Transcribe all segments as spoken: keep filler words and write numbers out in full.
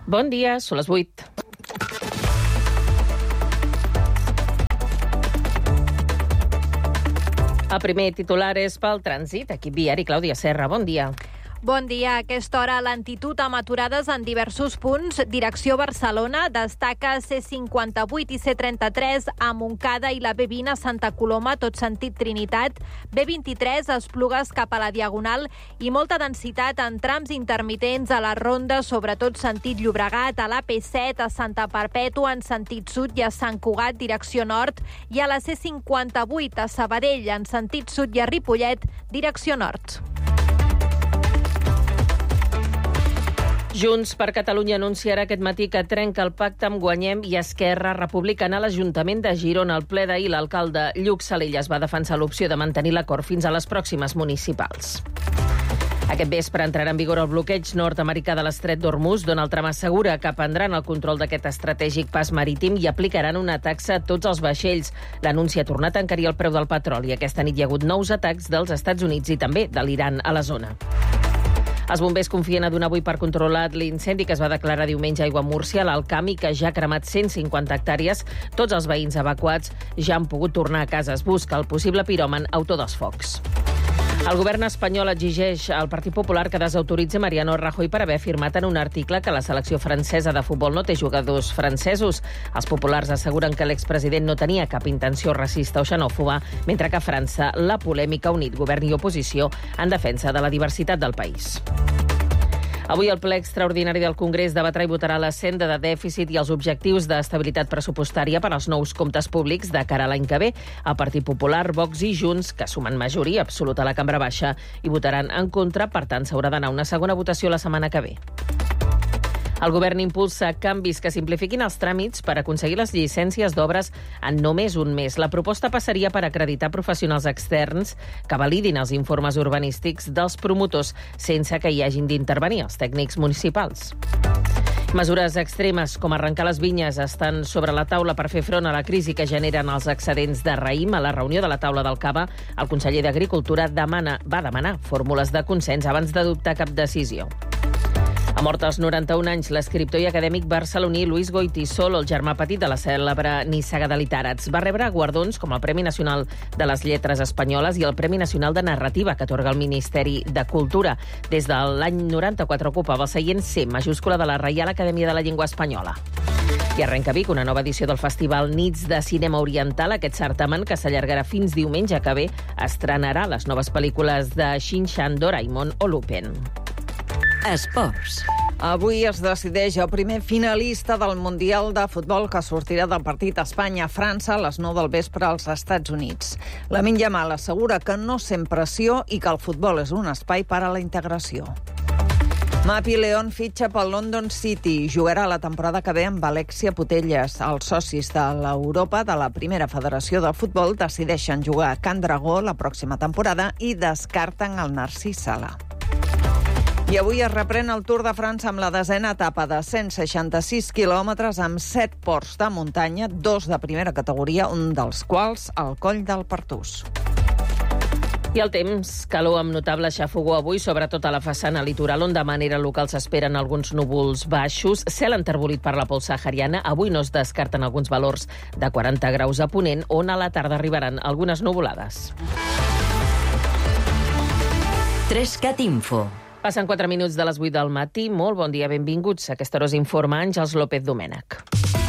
Bon dia, són les vuit. El primer titular és pel trànsit. Equip viari, Clàudia Serra, bon dia. Bon dia. A aquesta hora, lentitud amb aturades en diversos punts. Direcció Barcelona, destaca C cinquanta-vuit i C trenta-tres a Montcada i la B vint a Santa Coloma, tot sentit Trinitat. B vint-i-tres, Esplugues cap a la Diagonal i molta densitat en trams intermitents a la Ronda, sobretot sentit Llobregat, a l'A P set, a Santa Perpètua en sentit sud i a Sant Cugat, direcció nord, i a la C cinquanta-vuit a Sabadell en sentit sud i a Ripollet, direcció nord. Junts per Catalunya anunciarà aquest matí que trenca el pacte amb Guanyem i Esquerra Republicana a l'Ajuntament de Girona. Al ple d'ahir, l'alcalde Lluc Salellas va defensar l'opció de mantenir l'acord fins a les pròximes municipals. Aquest vespre entrarà en vigor el bloqueig nord-americà de l'estret d'Hormuz. Donald Trump assegura que prendran el control d'aquest estratègic pas marítim i aplicaran una taxa a tots els vaixells. L'anunci ha tornat a encarir el preu del petroli. Aquesta nit hi ha hagut nous atacs dels Estats Units i també de l'Iran a la zona. Els bombers confien a donar avui per controlat l'incendi que es va declarar diumenge a Aiguamúrcia, a l'Alt Camp, i que ja ha cremat cent cinquanta hectàrees. Tots els veïns evacuats ja han pogut tornar a casa. Es busca el possible piròman autor dels focs. El govern espanyol exigeix al Partit Popular que desautoritzi Mariano Rajoy per haver afirmat en un article que la selecció francesa de futbol no té jugadors francesos. Els populars asseguren que l'expresident no tenia cap intenció racista o xenòfoba, mentre que a França la polèmica ha unit govern i oposició en defensa de la diversitat del país. Avui el ple extraordinari del Congrés debatrà i votarà la senda de dèficit i els objectius d'estabilitat pressupostària per als nous comptes públics de cara a l'any que ve. El Partit Popular, Vox i Junts, que sumen majoria absoluta a la cambra baixa, i votaran en contra, per tant s'haurà d'anar a una segona votació la setmana que ve. El govern impulsa canvis que simplifiquin els tràmits per aconseguir les llicències d'obres en només un mes. La proposta passaria per acreditar professionals externs que validin els informes urbanístics dels promotors sense que hi hagin d'intervenir els tècnics municipals. Mesures extremes com arrencar les vinyes estan sobre la taula per fer front a la crisi que generen els excedents de raïm. A la reunió de la taula del Cava, el conseller d'Agricultura demana, va demanar fórmules de consens abans d'adoptar cap decisió. Ha mort als noranta-un anys l'escriptor i acadèmic barceloní Luis Goytisol, el germà petit de la cèlebre Nissaga de Litàrets. Va rebre guardons com el Premi Nacional de les Lletres Espanyoles i el Premi Nacional de Narrativa que atorga el Ministeri de Cultura. Des de l'any noranta-quatre ocupava el seient C majúscula de la Reial Acadèmia de la Llengua Espanyola. I arrenca a Vic una nova edició del Festival Nits de Cinema Oriental. Aquest certamen, que s'allargarà fins diumenge que ve, estrenarà les noves pel·lícules de Shin-chan, Doraemon o Lupin. Esports. Avui es decideix el primer finalista del Mundial de Futbol que sortirà del partit Espanya-França a les nou del vespre als Estats Units. Lamine Yamal assegura que no sent pressió i que el futbol és un espai per a la integració. Mapi León fitxa pel London City i jugarà la temporada que ve amb Alexia Putellas. Els socis de l'Europa de la primera federació de futbol decideixen jugar a Can Dragó la pròxima temporada i descarten el Narcís Sala. I avui es reprèn el Tour de França amb la desena etapa de cent seixanta-sis quilòmetres amb set ports de muntanya, dos de primera categoria, un dels quals el Coll del Pertús. I el temps, calor amb notable xafogó avui, sobretot a la façana litoral, on de manera local s'esperen alguns núvols baixos, cel enterbolit per la pols sahariana. Avui no es descarten alguns valors de quaranta graus a Ponent, on a la tarda arribaran algunes nuvolades. Trescat Info. Passen quatre minuts de les vuit del matí. Molt bon dia, benvinguts. A aquesta hora us informa Àngels López Domènech.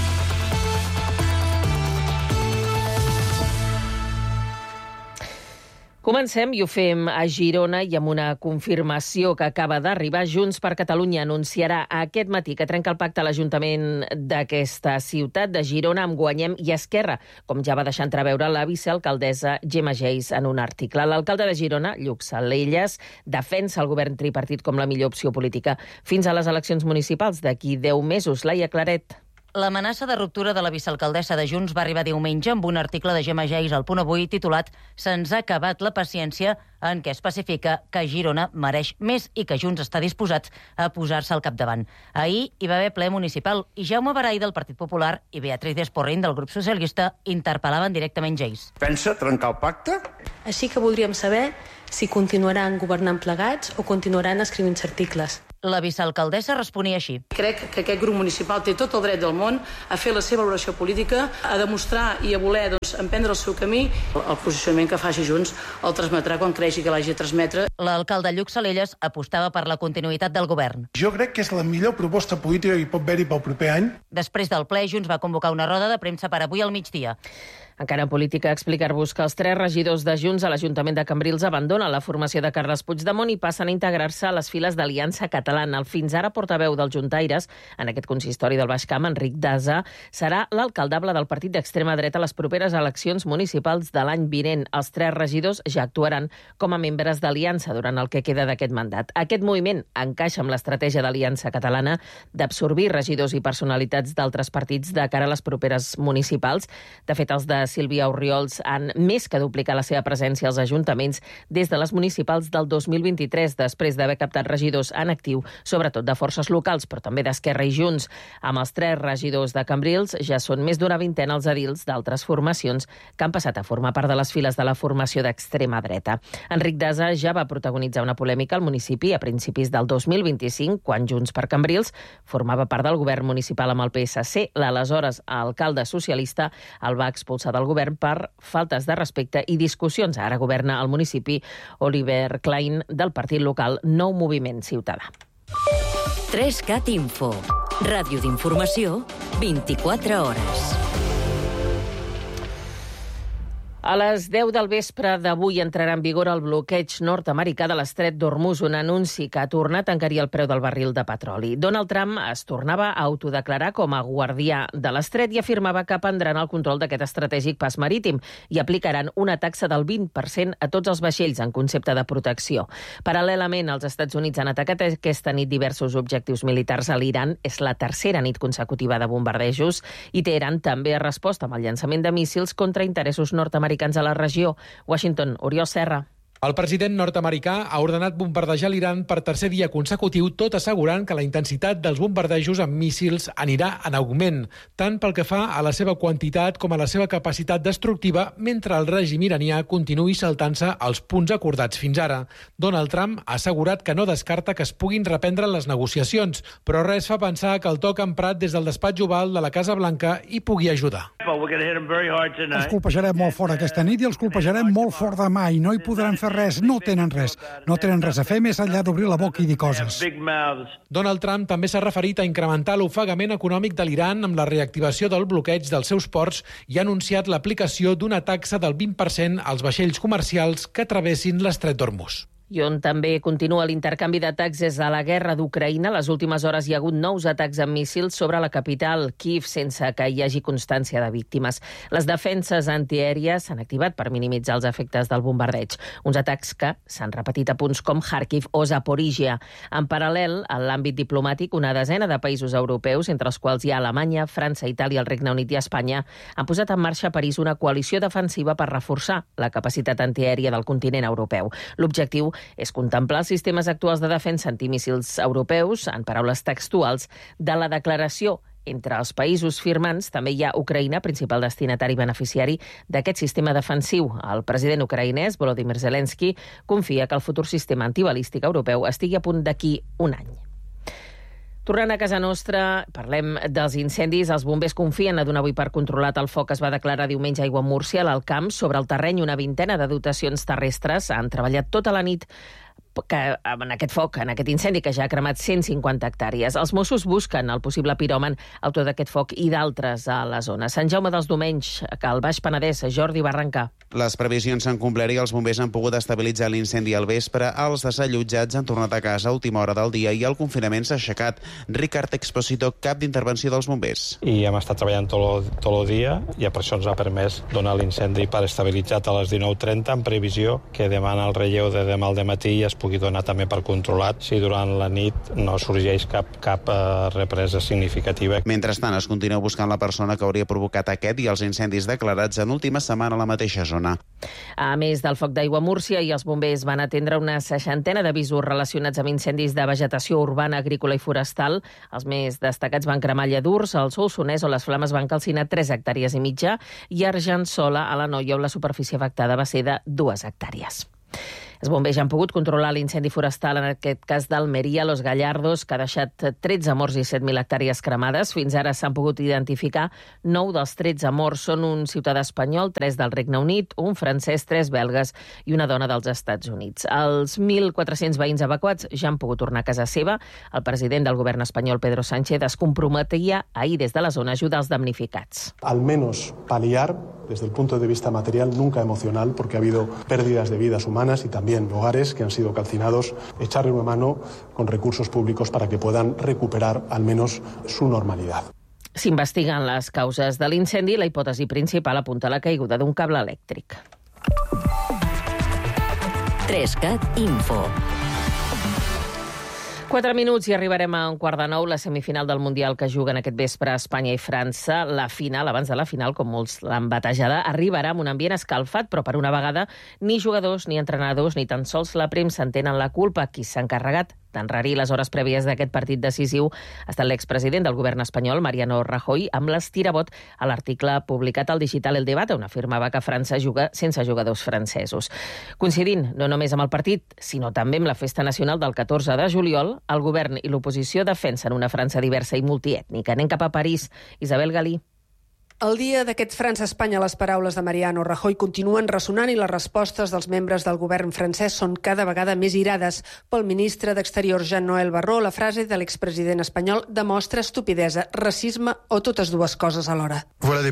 Comencem i ho fem a Girona i amb una confirmació que acaba d'arribar. Junts per Catalunya anunciarà aquest matí que trenca el pacte a l'Ajuntament d'aquesta ciutat de Girona amb Guanyem i Esquerra, com ja va deixar entreveure la vicealcaldessa Gemma Geis en un article. L'alcalde de Girona, Lluc Salellas, defensa el govern tripartit com la millor opció política fins a les eleccions municipals d'aquí deu mesos. Laia Claret. L'amenaça de ruptura de la vicealcaldessa de Junts va arribar diumenge amb un article de Gemma Geis al Punt Avui titulat «Se'ns ha acabat la paciència», en què especifica que Girona mereix més i que Junts està disposat a posar-se al capdavant. Ahir hi va haver ple municipal i Jaume Barai del Partit Popular i Beatriz Esporrin del grup socialista interpel·laven directament Geis. Pensa trencar el pacte? Així que voldríem saber si continuaran governant plegats o continuaran escrivint articles. La vicealcaldessa responia així. Crec que aquest grup municipal té tot el dret del món a fer la seva valoració política, a demostrar i a voler doncs, emprendre el seu camí. El posicionament que faci Junts el transmetrà quan creixi que l'hagi de transmetre. L'alcalde Lluc Salelles apostava per la continuïtat del govern. Jo crec que és la millor proposta política que hi pot haver-hi pel proper any. Després del ple, Junts va convocar una roda de premsa per avui al migdia. Encara en política, explicar-vos que els tres regidors de Junts a l'Ajuntament de Cambrils abandonen la formació de Carles Puigdemont i passen a integrar-se a les files d'Aliança Catalana. El fins ara portaveu dels juntaires en aquest consistori del Baix Camp, Enric Dasa, serà l'alcaldable del partit d'extrema dreta a les properes eleccions municipals de l'any vinent. Els tres regidors ja actuaran com a membres d'Aliança durant el que queda d'aquest mandat. Aquest moviment encaixa amb l'estratègia d'Aliança Catalana d'absorbir regidors i personalitats d'altres partits de cara a les properes municipals. De fet, els de Sílvia Orriols han més que duplicat la seva presència als ajuntaments des de les municipals del dos mil vint-i-tres, després d'haver captat regidors en actiu, sobretot de forces locals, però també d'Esquerra i Junts. Amb els tres regidors de Cambrils ja són més d'una vintena els edils d'altres formacions que han passat a formar part de les files de la formació d'extrema dreta. Enric Dasa ja va protagonitzar una polèmica al municipi a principis del dos mil vint-i-cinc, quan Junts per Cambrils formava part del govern municipal amb el P S C. L'aleshores alcalde socialista el va expulsar del govern per faltes de respecte i discussions. Ara governa al municipi Oliver Klein del partit local Nou Moviment Ciutadà. tres cat Info. Ràdio d'informació, vint-i-quatre hores. A les deu del vespre d'avui entrarà en vigor el bloqueig nord-americà de l'estret d'Hormuz, un anunci que ha tornat a encarir el preu del barril de petroli. Donald Trump es tornava a autodeclarar com a guardià de l'estret i afirmava que prendran el control d'aquest estratègic pas marítim i aplicaran una taxa del vint per cent a tots els vaixells en concepte de protecció. Paral·lelament, els Estats Units han atacat aquesta nit diversos objectius militars a l'Iran. És la tercera nit consecutiva de bombardejos i Teheran també ha respost amb el llançament de míssils contra interessos nord-americans a la regió. Washington, Oriol Serra. El president nord-americà ha ordenat bombardejar l'Iran per tercer dia consecutiu, tot assegurant que la intensitat dels bombardejos amb míssils anirà en augment, tant pel que fa a la seva quantitat com a la seva capacitat destructiva, mentre el règim iranià continuï saltant-se els punts acordats fins ara. Donald Trump ha assegurat que no descarta que es puguin reprendre les negociacions, però res fa pensar que el toc emprat des del despatx oval de la Casa Blanca hi pugui ajudar. Els colpejarem molt fort aquesta nit i els colpejarem molt fort demà i no hi podran fer res, no tenen res. No tenen res a fer més enllà d'obrir la boca i dir coses. Donald Trump també s'ha referit a incrementar l'ofegament econòmic de l'Iran amb la reactivació del bloqueig dels seus ports i ha anunciat l'aplicació d'una taxa del vint per cent als vaixells comercials que travessin l'estret d'Hormuz. I on també continua l'intercanvi d'atacs és a la guerra d'Ucraïna. Les últimes hores hi ha hagut nous atacs amb míssils sobre la capital, Kyiv, sense que hi hagi constància de víctimes. Les defenses antiaèries s'han activat per minimitzar els efectes del bombardeig. Uns atacs que s'han repetit a punts com Kharkiv o Zaporizhia. En paral·lel, en l'àmbit diplomàtic, una desena de països europeus, entre els quals hi ha Alemanya, França, Itàlia, el Regne Unit i Espanya, han posat en marxa a París una coalició defensiva per reforçar la capacitat antiaèria del continent europeu. L'objectiu és contemplar els sistemes actuals de defensa antimíssils europeus, en paraules textuals, de la declaració entre els països firmants. També hi ha Ucraïna, principal destinatari beneficiari d'aquest sistema defensiu. El president ucraïnès, Volodymyr Zelensky, confia que el futur sistema antibalístic europeu estigui a punt d'aquí un any. Tornant a casa nostra, parlem dels incendis. Els bombers confien a donar avui per controlat el foc que es va declarar diumenge a Aiguamúrcia, a l'Alt Camp. Sobre el terreny, una vintena de dotacions terrestres han treballat tota la nit que, en aquest foc, en aquest incendi que ja ha cremat cent cinquanta hectàrees. Els Mossos busquen el possible piròman autor d'aquest foc i d'altres a la zona. Sant Jaume dels Domenys, al Baix Penedès, Jordi Barrancà. Les previsions s'han complert i els bombers han pogut estabilitzar l'incendi al vespre. Els desallotjats han tornat a casa a última hora del dia i el confinament s'ha aixecat. Ricard Exposito, cap d'intervenció dels bombers. I hem estat treballant tot el, tot el dia i per això ens ha permès donar l'incendi per estabilitzat a les dinou trenta en previsió que demà el relleu de demà al dematí es pugui donar també per controlat si durant la nit no sorgeix cap, cap uh, represa significativa. Mentrestant, es continua buscant la persona que hauria provocat aquest i els incendis declarats en última setmana a la mateixa zona. A més del foc d'Aiguamúrcia, i els bombers van atendre una seixantena d'avisos relacionats amb incendis de vegetació urbana, agrícola i forestal. Els més destacats van cremar lladurs, al Solsonès, on les flames van calcinar tres hectàrees i mitja, i Argençola, a l'Anoia, on la superfície afectada va ser de dues hectàrees. Els bombers ja han pogut controlar l'incendi forestal, en aquest cas d'Almeria, Los Gallardos, que ha deixat tretze morts i set mil hectàrees cremades. Fins ara s'han pogut identificar nou dels tretze morts. Són un ciutadà espanyol, tres del Regne Unit, un francès, tres belgues i una dona dels Estats Units. Els mil quatre-cents veïns evacuats ja han pogut tornar a casa seva. El president del govern espanyol, Pedro Sánchez, es comprometia ahir des de la zona a ajudar els damnificats. Al menos paliar, desde el punto de vista material, nunca emocional, porque ha habido pérdidas de vidas humanas y también hogares que han sido calcinados, echarle una mano con recursos públicos para que puedan recuperar al menos su normalidad. S'investiguen les causes de l'incendi. La hipòtesi principal apunta a la caiguda d'un cable elèctric. trescat Info. Quatre minuts i arribarem a un quart de nou, la semifinal del Mundial que juguen aquest vespre Espanya i França. La final, abans de la final, com molts l'han batejada, arribarà amb un ambient escalfat, però per una vegada ni jugadors, ni entrenadors, ni tan sols la premsa en tenen la culpa. Qui s'ha encarregat d'enrarir les hores prèvies d'aquest partit decisiu ha estat l'expresident del govern espanyol, Mariano Rajoy, amb l'estirabot a l'article publicat al digital El Debate, on afirmava que França juga sense jugadors francesos. Coincidint no només amb el partit, sinó també amb la festa nacional del catorze de juliol, el govern i l'oposició defensen una França diversa i multiètnica. Anem cap a París. Isabel Galí. El dia d'aquest França-Espanya, les paraules de Mariano Rajoy continuen ressonant i les respostes dels membres del govern francès són cada vegada més irades. Pel ministre d'Exteriors, Jean-Noël Barrot, la frase de l'expresident espanyol demostra estupidesa, racisme o totes dues coses alhora.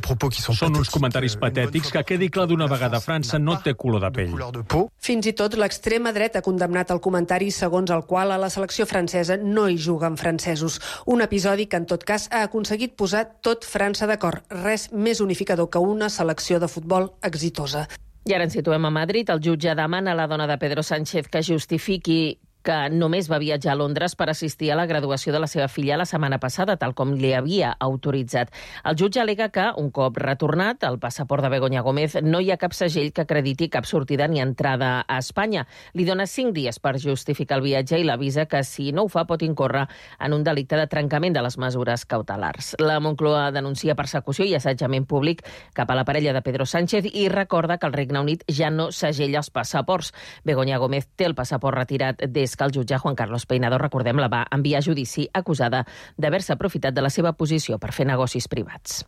Són uns comentaris patètics que quedi clar d'una vegada. França no té color de pell. Fins i tot l'extrema dreta ha condemnat el comentari segons el qual a la selecció francesa no hi juguen francesos. Un episodi que, en tot cas, ha aconseguit posar tot França d'acord. Res més unificador que una selecció de futbol exitosa. I ara ens situem a Madrid. El jutge demana a la dona de Pedro Sánchez que justifiqui que només va viatjar a Londres per assistir a la graduació de la seva filla la setmana passada, tal com li havia autoritzat. El jutge alega que, un cop retornat, el passaport de Begoña Gómez no hi ha cap segell que acrediti cap sortida ni entrada a Espanya. Li dona cinc dies per justificar el viatge i l'avisa que, si no ho fa, pot incórrer en un delicte de trencament de les mesures cautelars. La Moncloa denuncia persecució i assetjament públic cap a la parella de Pedro Sánchez i recorda que el Regne Unit ja no segella els passaports. Begoña Gómez té el passaport retirat des que el jutge Juan Carlos Peinado, recordem, la va enviar a judici acusada d'haver-se aprofitat de la seva posició per fer negocis privats.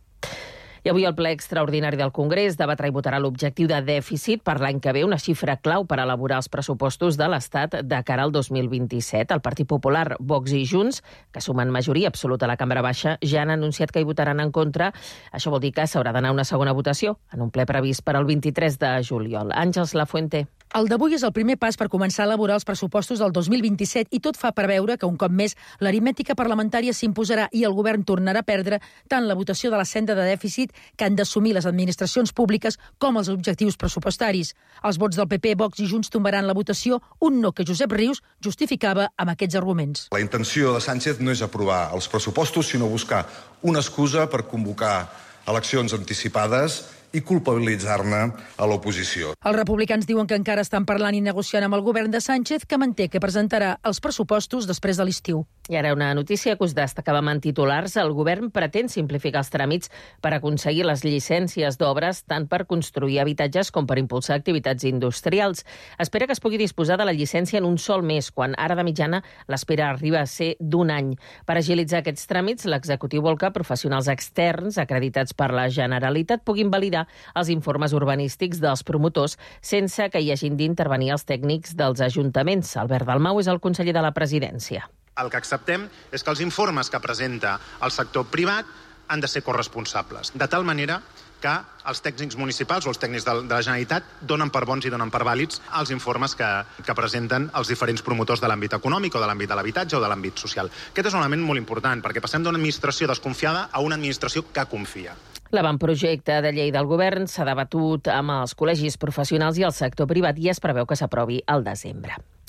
I avui el ple extraordinari del Congrés debatre i votarà l'objectiu de dèficit per l'any que ve, una xifra clau per elaborar els pressupostos de l'Estat de cara al dos mil vint-i-set. El Partit Popular, Vox i Junts, que sumen majoria absoluta a la Cambra Baixa, ja han anunciat que hi votaran en contra. Això vol dir que s'haurà d'anar a una segona votació en un ple previst per al vint-i-tres de juliol. Àngels Lafuente. El d'avui és el primer pas per començar a elaborar els pressupostos del dos mil vint-i-set i tot fa preveure que, un cop més, l'aritmètica parlamentària s'imposarà i el govern tornarà a perdre tant la votació de la senda de dèficit que han d'assumir les administracions públiques com els objectius pressupostaris. Els vots del P P, Vox i Junts tombaran la votació, un no que Josep Rius justificava amb aquests arguments. La intenció de Sánchez no és aprovar els pressupostos, sinó buscar una excusa per convocar eleccions anticipades i culpabilitzar-ne a l'oposició. Els republicans diuen que encara estan parlant i negociant amb el govern de Sánchez, que manté que presentarà els pressupostos després de l'estiu. I ara una notícia que us destacàvem en titulars. El govern pretén simplificar els tràmits per aconseguir les llicències d'obres tant per construir habitatges com per impulsar activitats industrials. Espera que es pugui disposar de la llicència en un sol mes, quan ara de mitjana l'espera arriba a ser d'un any. Per agilitzar aquests tràmits, l'executiu vol que professionals externs acreditats per la Generalitat puguin validar els informes urbanístics dels promotors sense que hi hagin d'intervenir els tècnics dels ajuntaments. Albert Dalmau és el conseller de la Presidència. El que acceptem és que els informes que presenta el sector privat han de ser corresponsables, de tal manera que els tècnics municipals o els tècnics de la Generalitat donen per bons i donen per vàlids els informes que, que presenten els diferents promotors de l'àmbit econòmic o de l'àmbit de l'habitatge o de l'àmbit social. Aquest és un element molt important, perquè passem d'una administració desconfiada a una administració que confia. L'avantprojecte de llei del govern s'ha debatut amb els col·legis professionals i el sector privat i es preveu que s'aprovi al desembre.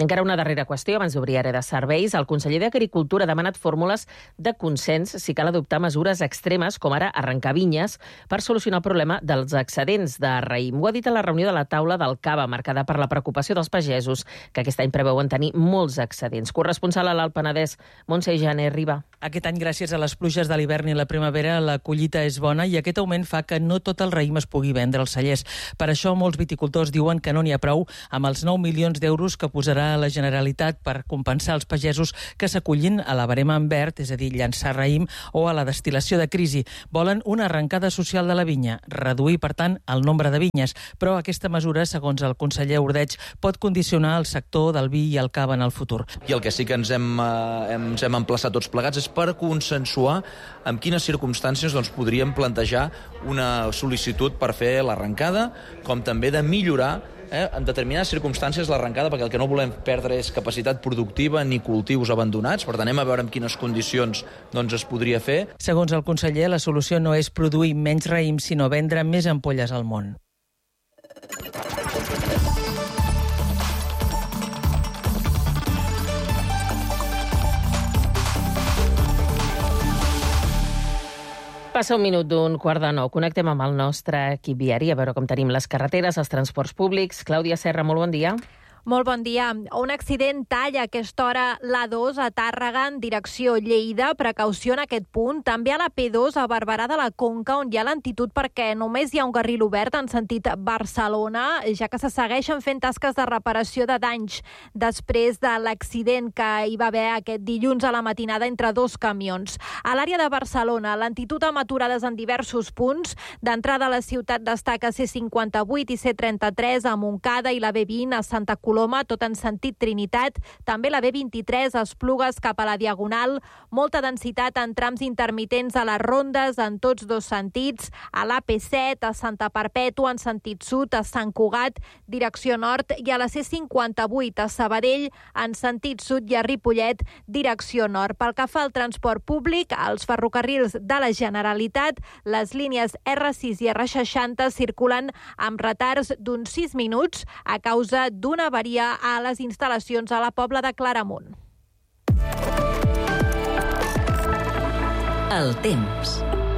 I encara una darrera qüestió, abans d'obrir àrea de serveis. El conseller d'Agricultura ha demanat fórmules de consens si cal adoptar mesures extremes, com ara arrencar vinyes, per solucionar el problema dels excedents de raïm. Ho ha dit a la reunió de la taula del Cava, marcada per la preocupació dels pagesos, que aquest any preveuen tenir molts excedents. Corresponsal a l'Alt Penedès, Montse Janer Riba. Aquest any, gràcies a les pluges de l'hivern i la primavera, la collita és bona i aquest augment fa que no tot el raïm es pugui vendre als cellers. Per això, molts viticultors diuen que no n'hi ha prou amb els nou milions d'euros que posarà a la Generalitat per compensar els pagesos que s'acollin a la barema en verd, és a dir, llançar raïm, o a la destil·lació de crisi. Volen una arrencada social de la vinya, reduir, per tant, el nombre de vinyes, però aquesta mesura, segons el conseller Ordeig, pot condicionar el sector del vi i el cava en el futur. I el que sí que ens hem, eh, ens hem emplaçat tots plegats és per consensuar en quines circumstàncies doncs, podríem plantejar una sol·licitud per fer l'arrencada, com també de millorar Eh, en determinades circumstàncies l'arrencada, perquè el que no volem perdre és capacitat productiva ni cultius abandonats. Per tant, anem a veure en quines condicions doncs, es podria fer. Segons el conseller, la solució no és produir menys raïm, sinó vendre més ampolles al món. Passa un minut d'un quart de nou. Connectem amb el nostre equip viari a veure com tenim les carreteres, els transports públics. Clàudia Serra, molt bon dia. Molt bon dia. Un accident talla a aquesta hora l'A dos a Tàrrega en direcció Lleida. Precaució en aquest punt. També a la P dos a Barberà de la Conca, on hi ha lentitud perquè només hi ha un carril obert en sentit Barcelona, ja que se segueixen fent tasques de reparació de danys després de l'accident que hi va haver aquest dilluns a la matinada entre dos camions. A l'àrea de Barcelona, lentitud amb aturades en diversos punts. D'entrada a la ciutat destaca C cinquanta-vuit i C trenta-tres a Montcada i la B vint a Santa Coloma, tot en sentit Trinitat. També la B vint-i-tres a Esplugues cap a la Diagonal. Molta densitat en trams intermitents a les rondes en tots dos sentits. A l'A P set, a Santa Perpètua en sentit sud, a Sant Cugat, direcció nord, i a la C cinquanta-vuit a Sabadell en sentit sud i a Ripollet, direcció nord. Pel que fa al transport públic, als ferrocarrils de la Generalitat, les línies R sis i R seixanta circulen amb retards d'uns sis minuts a causa d'una avaria a les instal·lacions a la Pobla de Claramunt. El temps.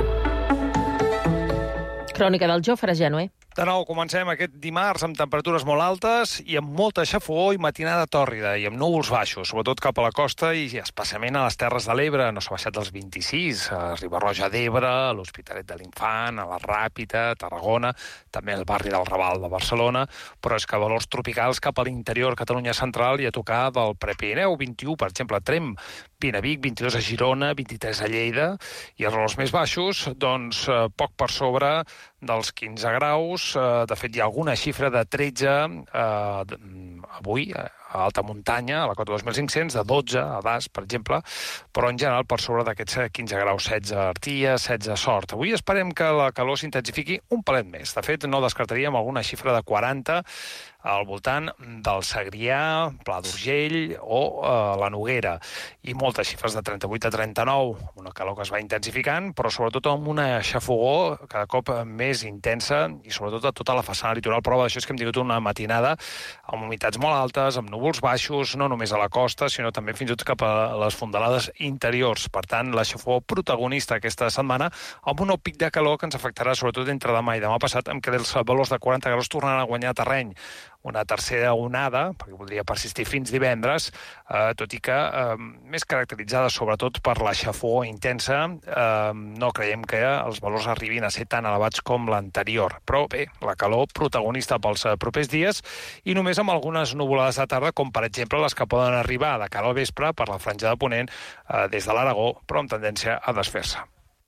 Crònica del Jofre Genuer. De nou, comencem aquest dimarts amb temperatures molt altes i amb molta xafogor i matinada tòrrida i amb núvols baixos, sobretot cap a la costa i especialment a les Terres de l'Ebre. No s'ha baixat dels vint-i-sis, a Riba-roja d'Ebre, a l'Hospitalet de l'Infant, a la Ràpita, a Tarragona, també al barri del Raval de Barcelona, però és que valors tropicals cap a l'interior Catalunya central i a tocar del Prepirineu, vint-i-u, per exemple, a Tremp, vint a Vic, vint-i-dos a Girona, vint-i-tres a Lleida, i els valors més baixos, doncs, eh, poc per sobre dels quinze graus. Eh, de fet, hi ha alguna xifra de tretze eh, avui, a alta muntanya, a la cota dos mil cinc-cents, de dotze a Das, per exemple, però en general per sobre d'aquests quinze graus, setze a Artia, setze a Sort. Avui esperem que la calor s'intensifiqui un palet més. De fet, no descartaríem alguna xifra de quaranta al voltant del Segrià, Pla d'Urgell o eh, la Noguera. I moltes xifres de trenta-vuit a trenta-nou, una calor que es va intensificant, però sobretot amb una xafogor cada cop més intensa i sobretot a tota la façana litoral. Prova d'això és que hem tingut una matinada amb humitats molt altes, amb núvols baixos, no només a la costa, sinó també fins i tot cap a les fondalades interiors. Per tant, la xafogor protagonista aquesta setmana, amb un nou pic de calor que ens afectarà sobretot entre demà i demà passat, amb què els valors de quaranta graus tornaran a guanyar terreny. Una tercera onada, perquè podria persistir fins divendres, eh, tot i que eh, més caracteritzada sobretot per la xafogor intensa. Eh, no creiem que els valors arribin a ser tan elevats com l'anterior. Però bé, la calor protagonista pels propers dies i només amb algunes nuvolades de tarda, com per exemple les que poden arribar de cara al vespre per la franja de Ponent eh, des de l'Aragó, però amb tendència a desfer-se.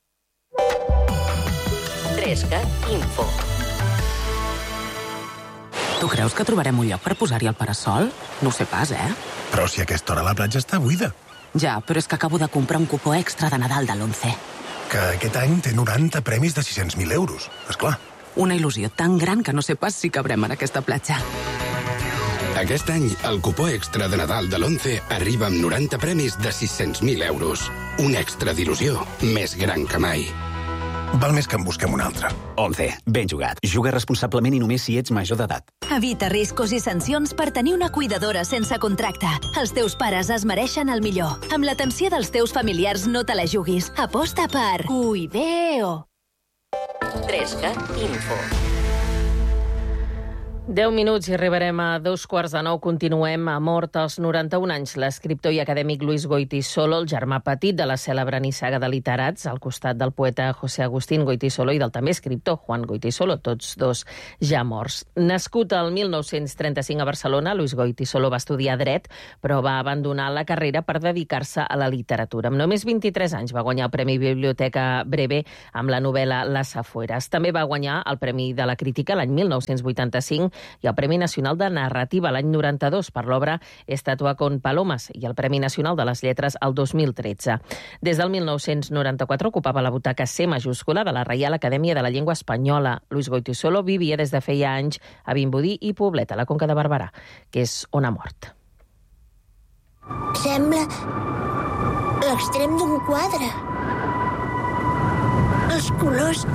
trescat Info. Tu creus que trobarem un lloc per posar-hi el parasol? No ho sé pas, eh? Però si a aquesta hora la platja està buida. Ja, però és que acabo de comprar un cupó extra de Nadal de l'Once. Que aquest any té noranta premis de sis-cents mil euros, esclar. Una il·lusió tan gran que no sé pas si cabrem en aquesta platja. Aquest any, el cupó extra de Nadal de l'Once arriba amb noranta premis de sis-cents mil euros. Un extra d'il·lusió més gran que mai. val més que en busquem un altre. Once. Ben jugat. Juga responsablement i només si ets major d'edat. Evita riscos i sancions per tenir una cuidadora sense contracte. Els teus pares es mereixen el millor. Amb l'atenció dels teus familiars no te la juguis. Aposta per Cuideo. tres cat Info. Deu minuts i arribarem a dos quarts de nou. Continuem. A mort als noranta-un anys l'escriptor i acadèmic Luis Goytisolo, el germà petit de la cèlebre nissaga de literats, al costat del poeta José Agustín Goytisolo i del també escriptor Juan Goytisolo, tots dos ja morts. Nascut el mil nou-cents trenta-cinc a Barcelona, Luis Goytisolo va estudiar dret, però va abandonar la carrera per dedicar-se a la literatura. Amb només vint-i-tres anys va guanyar el Premi Biblioteca Breve amb la novel·la Las afueras. També va guanyar el Premi de la Crítica l'any mil nou-cents vuitanta-cinc i el Premi Nacional de Narrativa l'any noranta-dos per l'obra Estatua con Palomas i el Premi Nacional de les Lletres el dos mil tretze. Des del mil nou-cents noranta-quatre ocupava la butaca C majúscula de la Reial Acadèmia de la Llengua Espanyola. Luis Goytisolo vivia des de feia anys a Vimbodí i Poblet, a la Conca de Barberà, que és on ha mort. Sembla l'extrem d'un quadre. Els colors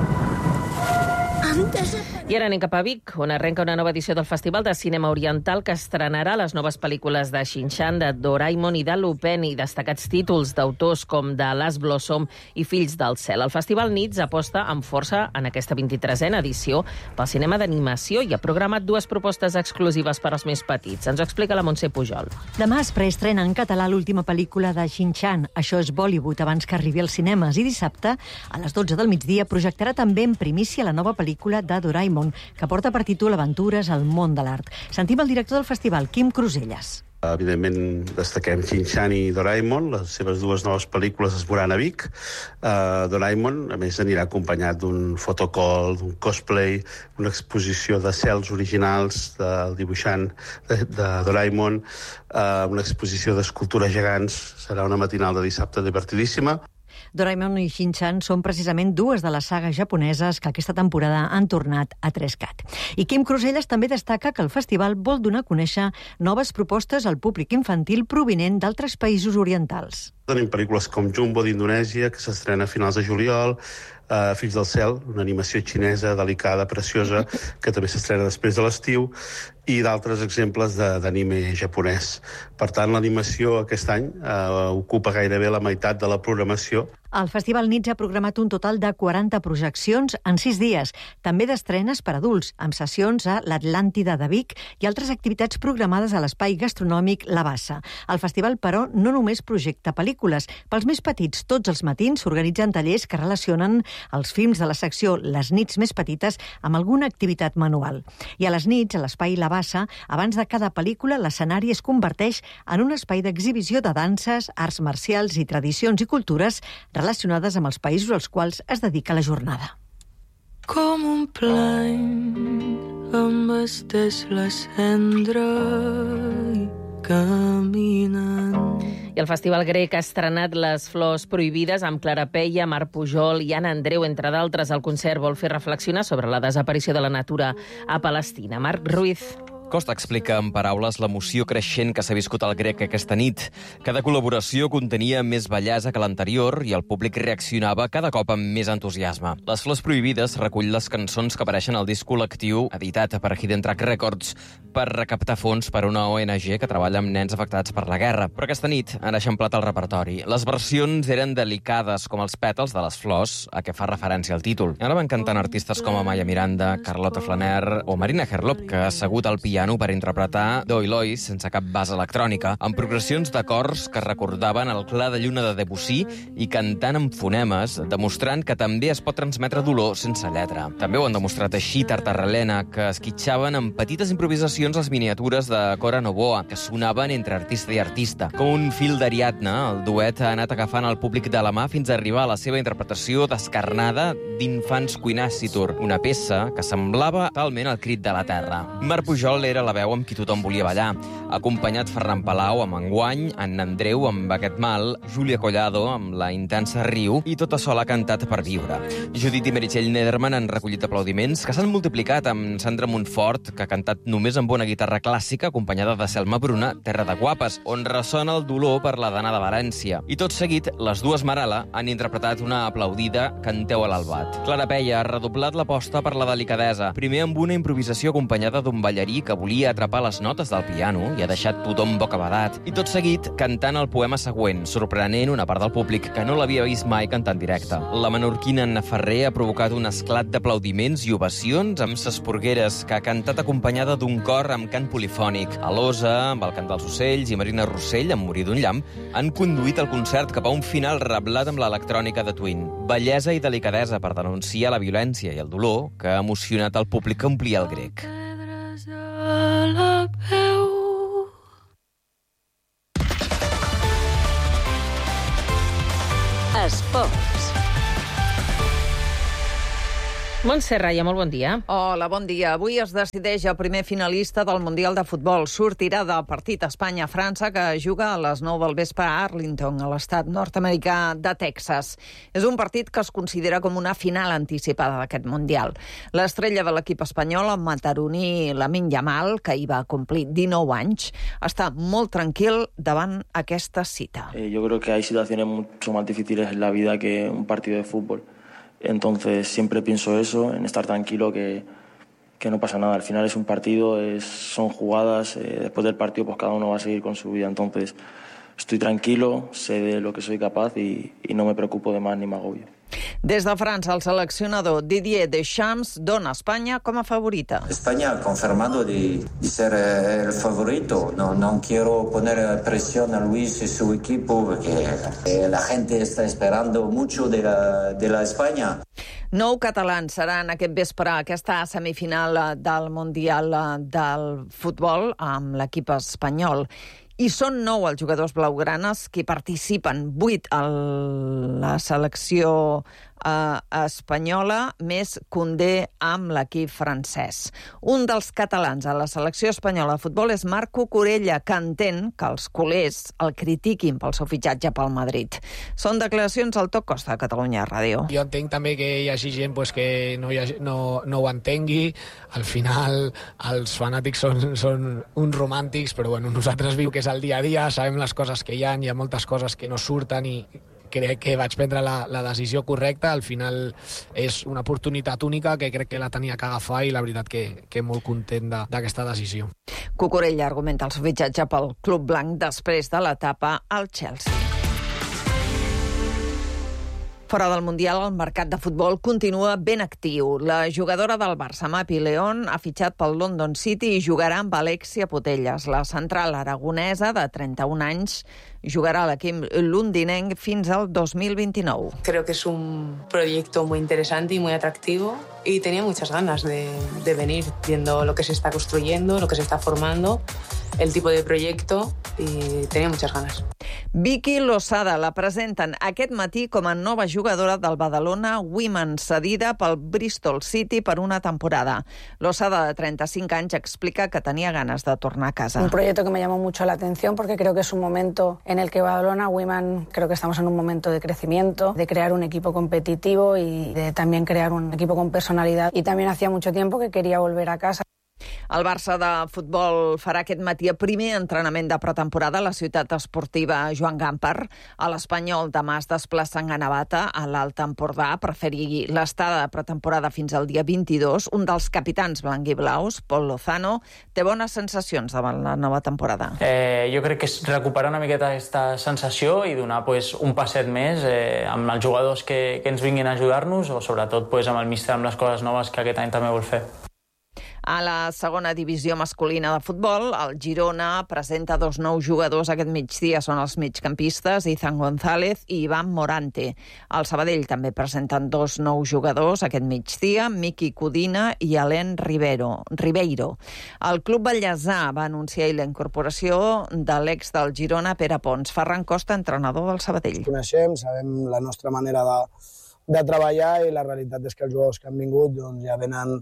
han desaparegut. I ara anem cap a Vic, on arrenca una nova edició del Festival de Cinema Oriental que estrenarà les noves pel·lícules de Shin-chan, de Doraemon i de Lupin, i destacats títols d'autors com de Last Blossom i Fills del cel. El Festival Nits aposta amb força en aquesta vint-i-tresena edició pel cinema d'animació i ha programat dues propostes exclusives per als més petits. Ens ho explica la Montse Pujol. Demà es preestrena en català l'última pel·lícula de Shin-chan, Això és Bollywood, abans que arribi als cinemes, i dissabte, a les dotze del migdia, projectarà també en primícia la nova pel·lícula de Doraemon, que porta per títol Aventures al món de l'art. Sentim el director del festival, Quim Cruselles. Evidentment, destaquem Shin-chan i Doraemon, les seves dues noves pel·lícules es veuran a Vic. Uh, Doraemon, a més, anirà acompanyat d'un photocall, d'un cosplay, una exposició de cels originals del dibuixant de, de Doraemon, uh, una exposició d'escultures gegants. Serà una matinal de dissabte divertidíssima. Doraemon i Shin-chan són precisament dues de les sagues japoneses que aquesta temporada han tornat a tres cat. I Quim Cruselles també destaca que el festival vol donar a conèixer noves propostes al públic infantil provinent d'altres països orientals. Tenim pel·lícules com Jumbo d'Indonèsia, que s'estrena a finals de juliol, uh, Fills del cel, una animació xinesa delicada, preciosa, que també s'estrena després de l'estiu, i d'altres exemples d'anime japonès. Per tant, l'animació aquest any uh, ocupa gairebé la meitat de la programació. El Festival Nits ha programat un total de quaranta projeccions en sis dies, també d'estrenes per adults, amb sessions a l'Atlàntida de Vic i altres activitats programades a l'espai gastronòmic La Bassa. El festival, però, no només projecta pel·lícules. Pels més petits, tots els matins s'organitzen tallers que relacionen els films de la secció Les nits més petites amb alguna activitat manual. I a les nits, a l'espai La Bassa, abans de cada pel·lícula, l'escenari es converteix en un espai d'exhibició de danses, arts marcials i tradicions i cultures relacionades amb els països als quals es dedica la jornada. Com un plany embesteix la cendra i caminant. I el Festival Grec ha estrenat Les flors prohibides amb Clara Peia, Marc Pujol i Anna Andreu, entre d'altres. El concert vol fer reflexionar sobre la desaparició de la natura a Palestina. Marc Ruiz. Costa explica en paraules l'emoció creixent que s'ha viscut al Grec aquesta nit. Cada col·laboració contenia més bellesa que l'anterior i el públic reaccionava cada cop amb més entusiasme. Les flors prohibides recull les cançons que apareixen al disc col·lectiu editat per Hidden Track Records per recaptar fons per una O N G que treballa amb nens afectats per la guerra. Però aquesta nit han eixamplat el repertori. Les versions eren delicades com els pètals de les flors, a què fa referència al títol. Ara van cantant artistes com Amaya Miranda, Carlota Flaner o Marina Herlop, que ha assegut al piano per interpretar Doi Lois sense cap base electrònica, amb progressions d'acords que recordaven el clar de lluna de Debussy i cantant amb fonemes, demostrant que també es pot transmetre dolor sense lletra. També ho han demostrat així Tartarrelena, que esquitxaven amb petites improvisacions les miniatures de Cora Novoa, que sonaven entre artista i artista. Com un fil d'Ariadna, el duet ha anat agafant el públic de la mà fins a arribar a la seva interpretació descarnada d'Infants Cuinacitur, una peça que semblava talment el crit de la terra. Marc Pujol era la veu amb qui tothom volia ballar. Ha acompanyat Ferran Palau amb Enguany, en Andreu amb Aquest mal, Júlia Collado amb La intensa Riu i tota sola ha cantat Per viure. Judit i Meritxell Nederman han recollit aplaudiments que s'han multiplicat amb Sandra Montfort, que ha cantat només amb una guitarra clàssica acompanyada de Selma Bruna, Terra de guapes, on ressona el dolor per la dana de València. I tot seguit, les dues Marala han interpretat una aplaudida Canteu a l'albat. Clara Peia ha redoblat l'aposta per la delicadesa, primer amb una improvisació acompanyada d'un ballarí que volia atrapar les notes del piano i ha deixat tothom bocabadat. I tot seguit, cantant el poema següent, sorprenent una part del públic que no l'havia vist mai cantar en directe. La menorquina Anna Ferrer ha provocat un esclat d'aplaudiments i ovacions amb Ses Porgueres, que ha cantat acompanyada d'un cor amb cant polifònic. Alosa, amb el cant dels ocells, i Marina Rossell, amb Morir d'un llamp, han conduït el concert cap a un final reblat amb l'electrònica de Twin. Bellesa i delicadesa per denunciar la violència i el dolor que ha emocionat el públic que omplia el grec. Esports. Montse Raya, molt bon dia. Hola, bon dia. Avui es decideix el primer finalista del Mundial de Futbol. Sortirà del partit Espanya-França, que juga a les nou del vespre a Arlington, a l'estat nord-americà de Texas. És un partit que es considera com una final anticipada d'aquest Mundial. L'estrella de l'equip espanyol, el mataroní Lamine Yamal, que hi va complir dinou anys, està molt tranquil davant aquesta cita. Eh, yo creo que hay situaciones mucho más difíciles en la vida que un partido de fútbol. Entonces siempre pienso eso, en estar tranquilo, que, que no pasa nada. Al final es un partido, es, son jugadas, eh, después del partido pues cada uno va a seguir con su vida. Entonces estoy tranquilo, sé de lo que soy capaz y, y no me preocupo de más ni me agobio. Des de França, el seleccionador Didier Deschamps dona Espanya com a favorita. España ha confirmado de, de ser el favorito. No, no quiero poner presión a Luis y su equipo porque eh, la gente está esperando mucho de la, de la España. Nou catalans seran aquest vespre aquesta semifinal del Mundial del Futbol amb l'equip espanyol. I són nou els jugadors blaugranes que participen, vuit a la selecció eh, espanyola, més Koundé amb l'equip francès. Un dels catalans a la selecció espanyola de futbol és Marc Cucurella, que entén que els culers el critiquin pel seu fitxatge pel Madrid. Són declaracions al Toc Costa de Catalunya Ràdio. Jo entenc també que hi hagi gent pues, que no, hi hagi, no, no ho entengui. Al final els fanàtics són, són uns romàntics, però bueno, nosaltres viu que és el dia a dia, sabem les coses que hi ha, hi ha moltes coses que no surten i crec que vaig prendre la, la decisió correcta. Al final és una oportunitat única que crec que la tenia que agafar i la veritat que, que molt content d'aquesta decisió. Cucurella argumenta el seu fitxatge pel Club Blanc després de l'etapa al Chelsea. Fora del Mundial, el mercat de futbol continua ben actiu. La jugadora del Barça, Mapi León, ha fitxat pel London City i jugarà amb Alexia Putellas. La central aragonesa, de trenta-un anys, jugarà a l'equip londinenc fins al dos mil vint-i-nou. Creo que es un proyecto muy interesante y muy atractivo y tenía muchas ganas de, de venir, viendo lo que se está construyendo, lo que se está formando, el tipo de proyecto, y tenía muchas ganas. Vicky Losada la presenten aquest matí com a nova jugadora del Badalona Women, cedida pel Bristol City per una temporada. Losada, de trenta-cinc anys, explica que tenia ganes de tornar a casa. Un proyecto que me llamó mucho la atención porque creo que es un momento en el que Badalona Women, creo que estamos en un momento de crecimiento, de crear un equipo competitivo y de también crear un equipo con personalidad. Y también hacía mucho tiempo que quería volver a casa. El Barça de futbol farà aquest matí el primer entrenament de pretemporada a la ciutat esportiva Joan Gamper. A l'Espanyol demà es desplaça a Navata, a l'Alt Empordà, per fer-hi l'estada de pretemporada fins al dia vint-i-dos. Un dels capitans blanc-i-blaus, Pol Lozano, té bones sensacions davant la nova temporada. Eh, jo crec que és recuperar una miqueta aquesta sensació i donar pues, un passet més eh, amb els jugadors que, que ens vinguin a ajudar-nos o sobretot pues, amb el míster, amb les coses noves que aquest any també vol fer. A la segona divisió masculina de futbol, el Girona presenta dos nous jugadors aquest migdia. Són els migcampistes Izan González i Ivan Morante. Al Sabadell també presenten dos nous jugadors aquest migdia, Miki Codina i Alen Ribeiro. Ribeiro. El Club Vallèsà va anunciar la incorporació de l'ex del Girona, Pere Pons. Ferran Costa, entrenador del Sabadell. Coneixem, sabem la nostra manera de, de treballar i la realitat és que els jugadors que han vingut doncs, ja venen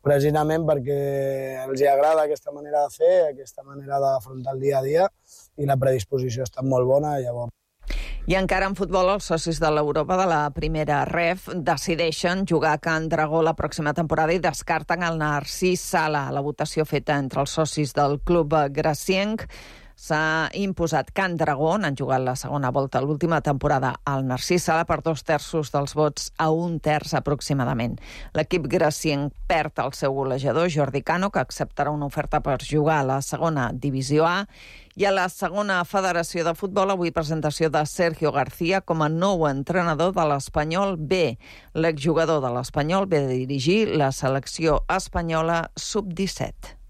precisament perquè els agrada aquesta manera de fer, aquesta manera d'afrontar el dia a dia, i la predisposició està molt bona, llavors. I encara en futbol, els socis de l'Europa de la primera ref decideixen jugar a Can Dragó la pròxima temporada i descarten el Narcís Sala. La votació feta entre els socis del club gracienc s'ha imposat Can Dragó, han jugat la segona volta l'última temporada al Narcís Sala per dos terços dels vots a un terç aproximadament. L'equip gracienc perd el seu golejador, Jordi Cano, que acceptarà una oferta per jugar a la segona divisió A, i a la segona federació de futbol, avui presentació de Sergio García com a nou entrenador de l'Espanyol B. L'exjugador de l'Espanyol ve de dirigir la selecció espanyola sub disset.